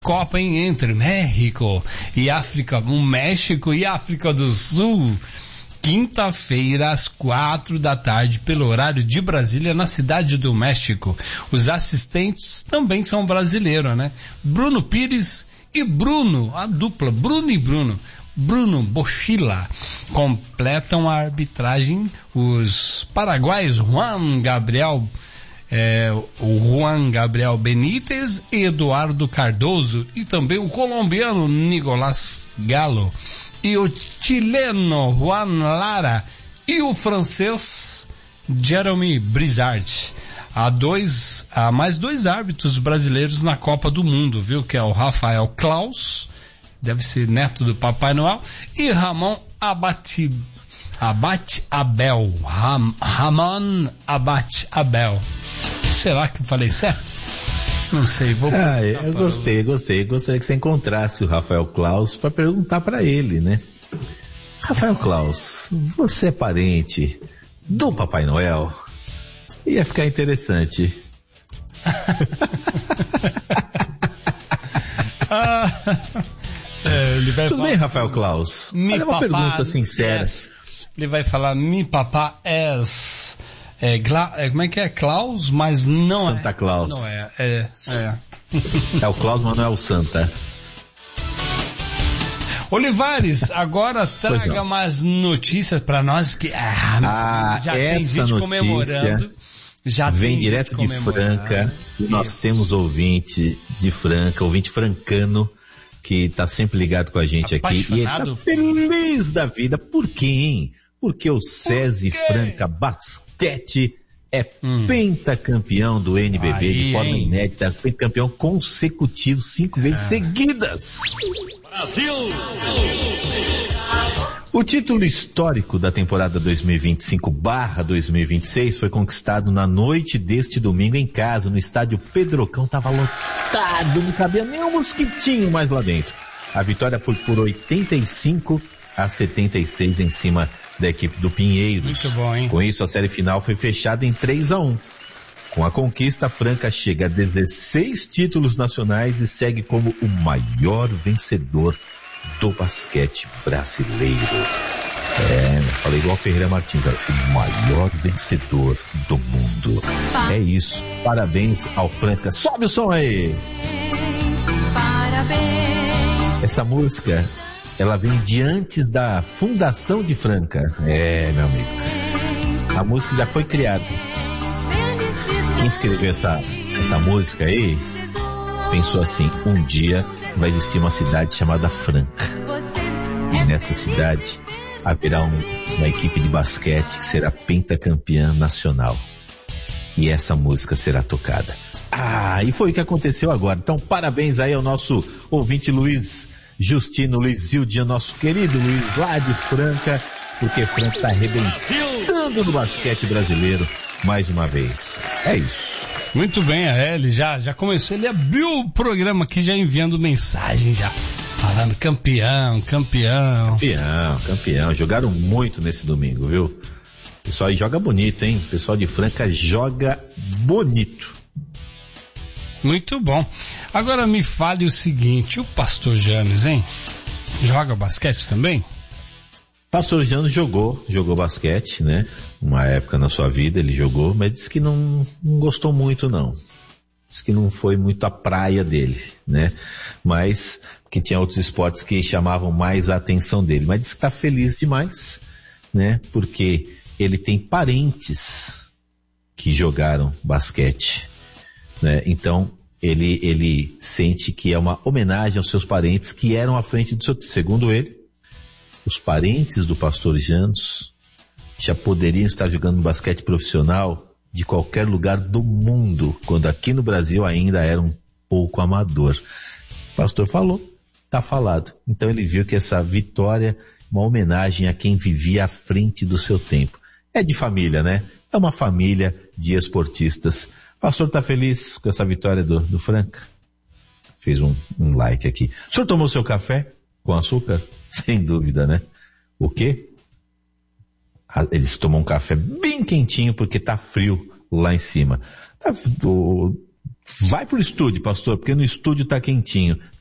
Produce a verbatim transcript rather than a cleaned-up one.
Copa hein, entre México e África, o México e África do Sul. Quinta-feira, às quatro da tarde, pelo horário de Brasília, na Cidade do México. Os assistentes também são brasileiros, né? Bruno Pires e Bruno, a dupla, Bruno e Bruno. Bruno Bochila completam a arbitragem. Os paraguaios Juan Gabriel, é, o Juan Gabriel Benítez e Eduardo Cardoso, e também o colombiano Nicolás Galo, e o chileno Juan Lara e o francês Jeremy Brizard. Há dois, há mais dois árbitros brasileiros na Copa do Mundo, viu? Que é o Rafael Klaus, deve ser neto do Papai Noel, e Ramon Abate, Abate Abel, Ram, Ramon Abate Abel. Será que eu falei certo? Não sei, vou... Ah, eu gostei, eu gostei. Gostaria que você encontrasse o Rafael Klaus para perguntar para ele, né? Rafael Klaus, você é parente do Papai Noel? Ia ficar interessante. ah, é, ele vai Tudo bem, assim, Rafael Klaus? Mi Olha uma papá pergunta sincera. Es, ele vai falar, mi papá és... É, Gla, é, como é que é? Klaus, mas não Santa é. Santa Claus. Não é, é, é. É o Klaus, mas não é o Santa. Olivares, agora traga mais notícias para nós que ah, ah, já tem gente comemorando. Já vem tem direto de Franca. E nós temos ouvinte de Franca, ouvinte francano, que tá sempre ligado com a gente aqui. E ele tá feliz da vida. Por quê, hein? Porque o SESI Franca Basquete é hum. pentacampeão do N B B. Aí, de forma hein? inédita, pentacampeão consecutivo, cinco vezes ah. seguidas. Brasil! O título histórico da temporada dois mil e vinte e cinco barra dois mil e vinte e seis foi conquistado na noite deste domingo em casa, no estádio Pedrocão. Tava lotado, não cabia nem um mosquitinho mais lá dentro. A vitória foi por oitenta e cinco a setenta e seis em cima da equipe do Pinheiros. Muito bom, hein? Com isso, a série final foi fechada em três a um. Com a conquista, a Franca chega a dezesseis títulos nacionais e segue como o maior vencedor do basquete brasileiro. É, falei igual Ferreira Martins, o maior vencedor do mundo. É isso. Parabéns ao Franca. Sobe o som aí! Parabéns! Essa música, ela vem de antes da fundação de Franca. É, meu amigo. A música já foi criada. Quem escreveu essa, essa música aí pensou assim: um dia vai existir uma cidade chamada Franca. E nessa cidade haverá um, uma equipe de basquete que será pentacampeã nacional. E essa música será tocada. Ah, e foi o que aconteceu agora. Então, parabéns aí ao nosso ouvinte Luiz Justino, Luiz Zildinha, nosso querido Luiz lá de Franca, porque Franca está arrebentando no basquete brasileiro mais uma vez. É isso. Muito bem, é, ele já, já começou, ele abriu o programa aqui já enviando mensagem já, falando campeão, campeão. Campeão, campeão, jogaram muito nesse domingo, viu? O pessoal aí joga bonito, hein? O pessoal de Franca joga bonito. Muito bom. Agora me fale o seguinte, o Pastor Janes, hein? Joga basquete também? Pastor Janes jogou, jogou basquete, né? Uma época na sua vida ele jogou, mas disse que não, não gostou muito, não. Disse que não foi muito a praia dele, né? Mas que tinha outros esportes que chamavam mais a atenção dele. Mas disse que está feliz demais, né? Porque ele tem parentes que jogaram basquete, né? Então ele, ele sente que é uma homenagem aos seus parentes que eram à frente do seu, segundo ele, os parentes do Pastor Janos já poderiam estar jogando basquete profissional de qualquer lugar do mundo, quando aqui no Brasil ainda era um pouco amador. O pastor falou, tá falado. Então ele viu que essa vitória é uma homenagem a quem vivia à frente do seu tempo. É de família, né? É uma família de esportistas. O pastor tá feliz com essa vitória do, do Franca? Fez um, um like aqui. O senhor tomou seu café com açúcar? Sem dúvida, né? O quê? Eles tomam um café bem quentinho porque tá frio lá em cima. Tá, o Vai pro estúdio, pastor, porque no estúdio tá quentinho.